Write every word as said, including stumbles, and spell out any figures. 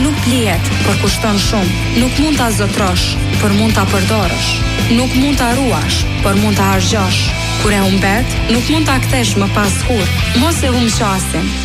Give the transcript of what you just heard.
nuk blihet, por kushton shumë. Nuk mund ta zotrosh, por mund ta përdorësh. Nuk mund ta ruash, por mund ta harxhosh. Kur e humbet, nuk mund ta kthesh më pas kurrë. Mos e humb qasin.